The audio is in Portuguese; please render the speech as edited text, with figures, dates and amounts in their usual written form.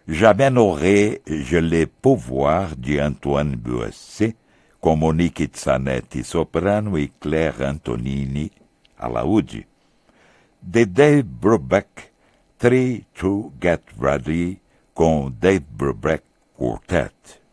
Jamais n'aurais je les pouvoirs de Antoine Boisset, com Monique Zanetti soprano e Claire Antonini alaúde. De Dave Brubeck, Three to Get Ready, com Dave Brubeck Quartet.